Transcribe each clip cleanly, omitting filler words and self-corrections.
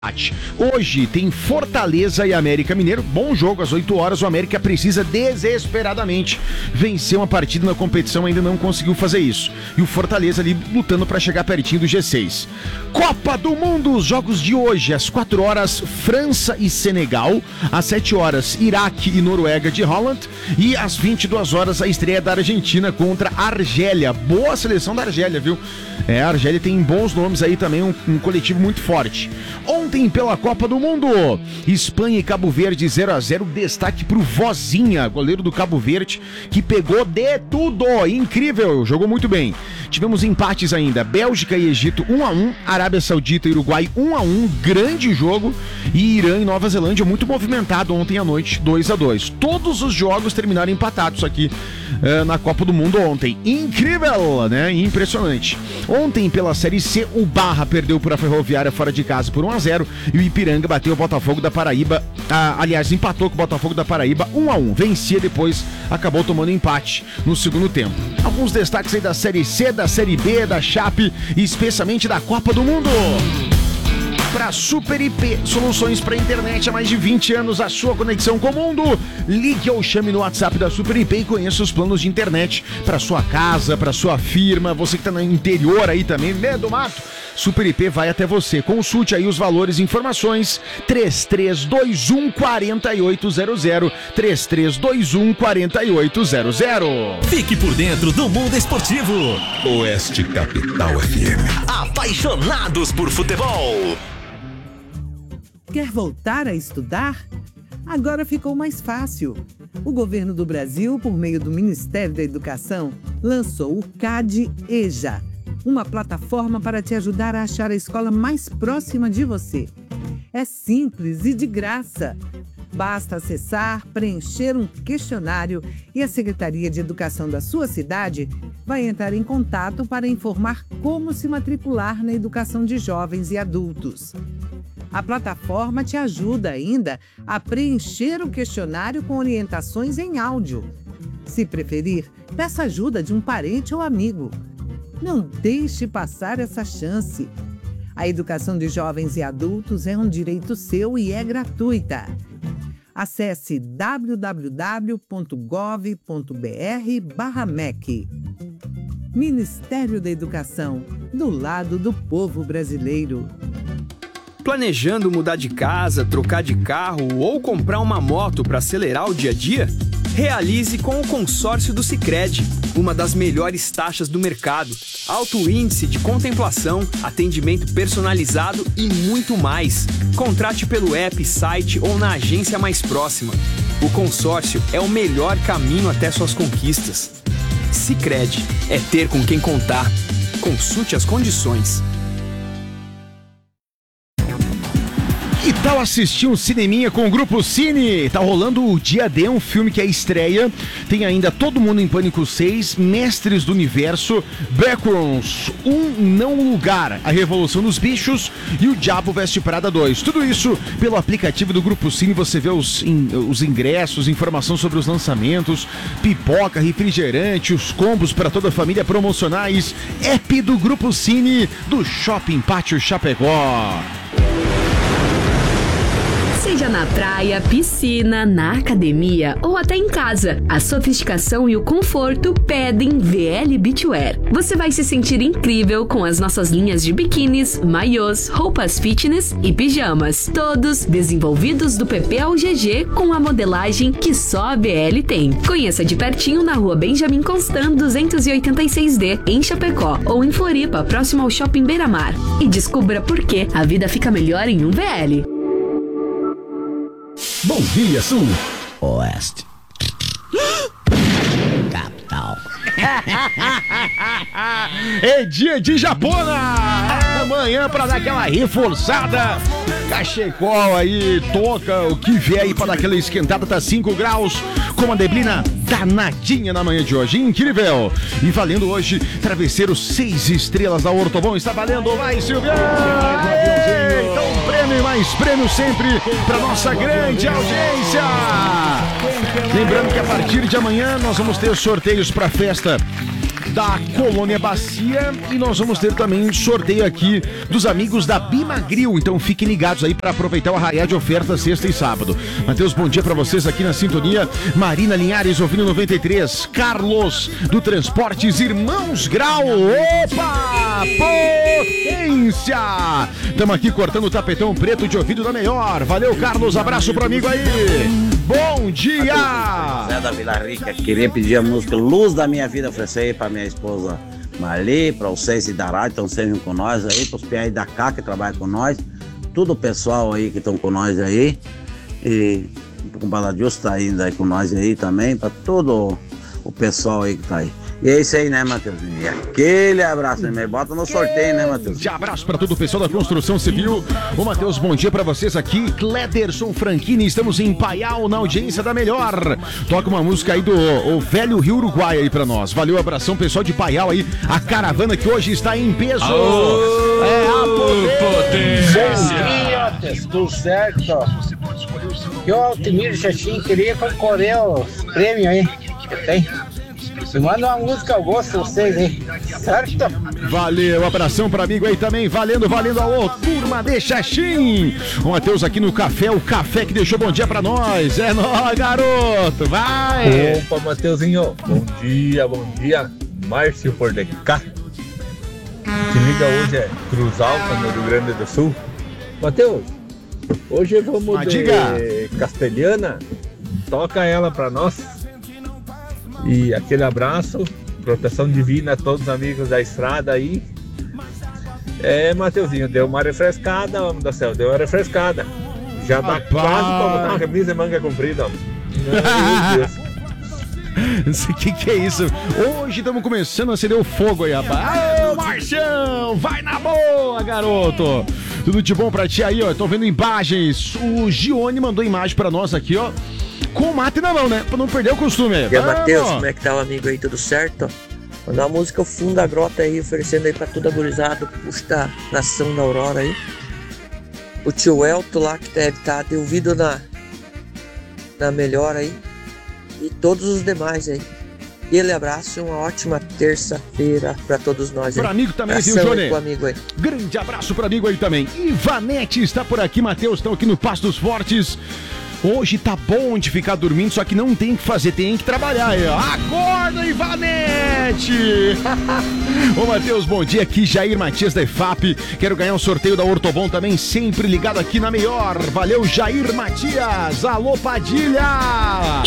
Hoje tem Fortaleza e América Mineiro. Bom jogo, às 8 horas. O América precisa desesperadamente vencer uma partida na competição, ainda não conseguiu fazer isso. E o Fortaleza ali lutando para chegar pertinho do G6. Copa do Mundo, os jogos de hoje. Às 4 horas, França e Senegal. Às 7 horas, Iraque e Noruega de Holland. E às 22 horas, a estreia da Argentina contra a Argélia. Boa seleção da Argélia, viu? A Argélia tem bons nomes aí também, um coletivo muito forte. Ontem, pela Copa do Mundo, Espanha e Cabo Verde 0-0, destaque pro Vozinha, goleiro do Cabo Verde, que pegou de tudo, incrível, jogou muito bem. Tivemos empates ainda, Bélgica e Egito 1-1, Arábia Saudita e Uruguai 1-1, grande jogo, e Irã e Nova Zelândia muito movimentado ontem à noite, 2-2. Todos os jogos terminaram empatados aqui na Copa do Mundo ontem. Incrível, né? Impressionante. Ontem, pela Série C, o Barra perdeu para a Ferroviária fora de casa por 1-0 e o Ipiranga bateu o Botafogo da Paraíba, aliás, empatou com o Botafogo da Paraíba 1-1. Vencia, depois acabou tomando empate no segundo tempo. Alguns destaques aí da Série C, da Série B, da Chape e especialmente da Copa do Mundo. Para Super IP, soluções para internet há mais de 20 anos, a sua conexão com o mundo. Ligue ou chame no WhatsApp da Super IP e conheça os planos de internet para sua casa, para sua firma, você que está no interior aí também, meio do mato. Super IP vai até você. Consulte aí os valores e informações. 3321-4800. 3321-4800. Fique por dentro do mundo esportivo. Oeste Capital FM. Apaixonados por futebol. Quer voltar a estudar? Agora ficou mais fácil. O governo do Brasil, por meio do Ministério da Educação, lançou o CAD-EJA, uma plataforma para te ajudar a achar a escola mais próxima de você. É simples e de graça. Basta acessar, preencher um questionário e a Secretaria de Educação da sua cidade vai entrar em contato para informar como se matricular na educação de jovens e adultos. A plataforma te ajuda ainda a preencher o questionário com orientações em áudio. Se preferir, peça ajuda de um parente ou amigo. Não deixe passar essa chance. A educação de jovens e adultos é um direito seu e é gratuita. Acesse www.gov.br/MEC. Ministério da Educação, do lado do povo brasileiro. Planejando mudar de casa, trocar de carro ou comprar uma moto para acelerar o dia a dia? Realize com o consórcio do Sicredi, uma das melhores taxas do mercado, alto índice de contemplação, atendimento personalizado e muito mais. Contrate pelo app, site ou na agência mais próxima. O consórcio é o melhor caminho até suas conquistas. Sicredi, é ter com quem contar. Consulte as condições. Que tal assistir um cineminha com o Grupo Cine? Tá rolando o Dia D, um filme que é estreia. Tem ainda Todo Mundo em Pânico 6, Mestres do Universo, Backrooms, Um Não Lugar, A Revolução dos Bichos e O Diabo Veste Prada 2. Tudo isso pelo aplicativo do Grupo Cine. Você vê os ingressos, informação sobre os lançamentos, pipoca, refrigerante, os combos para toda a família promocionais. App do Grupo Cine do Shopping Pátio Chapecó. Seja na praia, piscina, na academia ou até em casa, a sofisticação e o conforto pedem VL Beachwear. Você vai se sentir incrível com as nossas linhas de biquínis, maiôs, roupas fitness e pijamas. Todos desenvolvidos do PP ao GG com a modelagem que só a BL tem. Conheça de pertinho na rua Benjamin Constant 286D, em Chapecó, ou em Floripa, próximo ao Shopping Beira-Mar. E descubra por que a vida fica melhor em um VL. Bom dia, Sul. Oeste. Capital. É dia de Japona! Amanhã pra dar aquela reforçada. Cachecol aí, toca o que vier aí pra dar aquela esquentada, tá 5 graus, com uma neblina danadinha na manhã de hoje, incrível! E valendo hoje, travesseiro 6 estrelas da Ortobon, está valendo, vai Silvia! Então prêmio e mais prêmio sempre pra nossa grande audiência! Lembrando que a partir de amanhã nós vamos ter sorteios pra festa da Colônia Bacia e nós vamos ter também um sorteio aqui dos amigos da Bimagril, então fiquem ligados aí para aproveitar o arraial de ofertas sexta e sábado. Matheus, bom dia para vocês aqui na sintonia. Marina Linhares ouvindo 93, Carlos do Transportes Irmãos Grau. Opa! Potência! Estamos aqui cortando o tapetão preto de ouvido da melhor. Valeu, Carlos, abraço pro amigo aí. Bom dia! Zé da Vila Rica, queria pedir a música Luz da Minha Vida, oferecer aí pra minha esposa Marli, para vocês e da rádio, estão sempre com nós aí, pros PI da cá que trabalham com nós, tudo o pessoal aí que estão com nós aí, e o compadre Justo tá ainda aí com nós aí também, para todo o pessoal aí que tá aí. E é isso aí, né, Matheusinho? E aquele abraço, né? Bota no sorteio, né, Matheus? De abraço para todo o pessoal da construção civil. Ô, Matheus, bom dia para vocês aqui. Clederson Franchini, estamos em Paial, na audiência da melhor. Toca uma música aí do Velho Rio Uruguai aí para nós. Valeu, abração, pessoal de Paial aí. A caravana que hoje está em peso. É a potência. Bom dia, tudo certo? Eu, Altimiro Chachim, queria concorrer aos prêmios aí que tem. Me manda uma música, eu gosto de vocês aí, certo? Valeu, abração para amigo aí também, valendo, alô, turma de Xaxim. O Matheus aqui no café, o café que deixou bom dia pra nós, é nóis, garoto, vai! Opa, Matheusinho, bom dia, Márcio por de cá. Se liga, hoje é Cruz Alta, no Rio Grande do Sul. Matheus, hoje vamos de Castelhana, toca ela pra nós. E aquele abraço, proteção divina a todos os amigos da estrada aí. Matheusinho, deu uma refrescada, homem do céu, deu uma refrescada. Já tá quase pra botar uma camisa e manga comprida, homem. Meu Deus. O que é isso? Hoje estamos começando a acender o fogo aí, rapaz. Ô, Marcião, vai na boa, garoto. Tudo de bom pra ti aí, ó. Tô vendo imagens. O Gione mandou imagem pra nós aqui, ó. Com o mate na mão, né? Pra não perder o costume. E aí, Matheus, como é que tá o amigo aí? Tudo certo? Mandar uma música Fundo da Grota aí, oferecendo aí pra toda a gurizada, puxa da Nação da Aurora aí. O tio Elton lá, que deve estar de ouvido na melhor aí. E todos os demais aí. E ele abraço e uma ótima terça-feira pra todos nós aí. Pro amigo também, viu, Johnny? Amigo aí. Grande abraço pro amigo aí também. Ivanete está por aqui, Matheus, estão aqui no Passo dos Fortes. Hoje tá bom de ficar dormindo, só que não tem o que fazer, tem que trabalhar aí, ó. Acorda, Ivanete! Ô, Matheus, bom dia, aqui Jair Matias da EFAP. Quero ganhar um sorteio da Ortobon também, sempre ligado aqui na melhor. Valeu, Jair Matias! Alô, Padilha!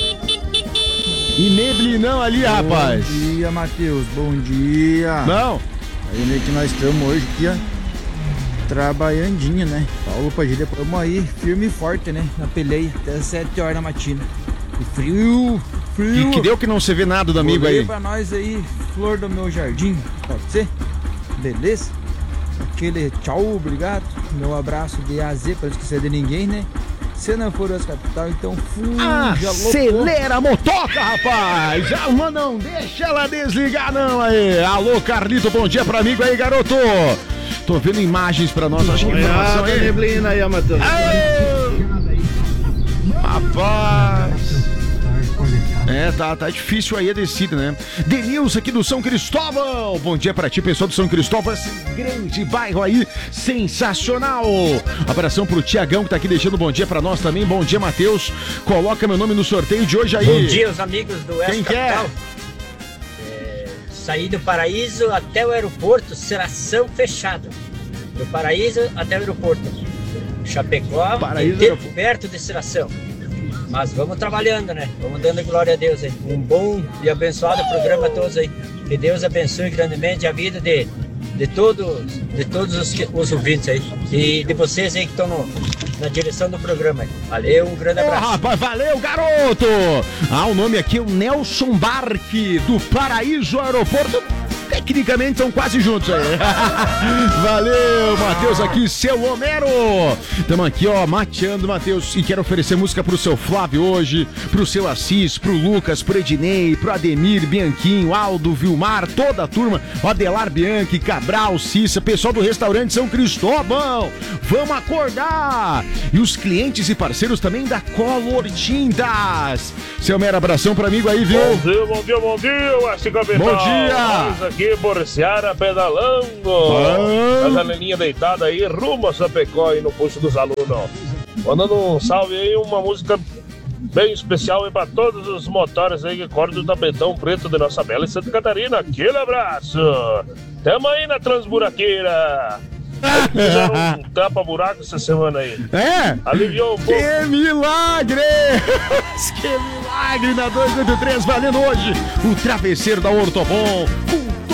E neblinão ali, rapaz. Bom dia, Matheus, bom dia. Não. Aí que nós estamos hoje aqui, ó. Trabalhandinho, né? Paulo Padilha, vamos aí, firme e forte, né? Na peleia, até 7 horas da matina. E frio. Que deu que não se vê nada do amigo aí. Pra nós aí, flor do meu jardim, pode ser? Beleza? Aquele tchau, obrigado. Meu abraço de AZ, pra não esquecer de ninguém, né? Se não for as capital, então fuja. Acelera a motoca, rapaz! Mas não deixa ela desligar não aí. Alô, Carlito, bom dia pra amigo aí, garoto. Tô vendo imagens pra nós, acho que informação aí. Neblina aí, Matheus. Rapaz. Tá difícil aí a descida, né? Denilson aqui do São Cristóvão. Bom dia pra ti, pessoal do São Cristóvão. Esse grande bairro aí, sensacional. Abração pro Tiagão que tá aqui deixando bom dia pra nós também. Bom dia, Matheus. Coloca meu nome no sorteio de hoje aí. Bom dia, os amigos do Oeste Quem Capital. Saí do Paraíso até o aeroporto, Seração fechado. Do Paraíso até o aeroporto. Chapecó, inteiro coberto de Seração. Mas vamos trabalhando, né? Vamos dando glória a Deus aí. Um bom e abençoado programa a todos aí. Que Deus abençoe grandemente a vida de todos os ouvintes aí. E de vocês aí que estão na direção do programa aí. Valeu, um grande abraço. Rapaz, valeu, garoto! O nome aqui é o Nelson Barque, do Paraíso Aeroporto. tecnicamente são quase juntos aí. Valeu, Matheus aqui, seu Homero. Estamos aqui, ó, mateando, Matheus, e quero oferecer música pro seu Flávio hoje, pro seu Assis, pro Lucas, pro Ednei, pro Ademir, Bianquinho, Aldo, Vilmar, toda a turma, o Adelar Bianchi, Cabral, Cissa, pessoal do restaurante São Cristóvão. Vamos acordar! E os clientes e parceiros também da Color Tintas. Seu Homero, abração pro amigo aí, viu? Bom dia, Oeste Capital. Bom dia! Nós aqui por Seara pedalando. A janelinha deitada aí, rumo a Chapecó aí no posto dos alunos. Mandando um salve aí, uma música bem especial aí pra todos os motores aí que correm do tapetão preto de nossa bela Santa Catarina. Aquele abraço! Tamo aí na Transburaqueira. Fizeram um tapa-buraco essa semana aí. É? Aliviou um pouco. Que milagre! Que milagre na 283, valendo hoje o travesseiro da Ortobon.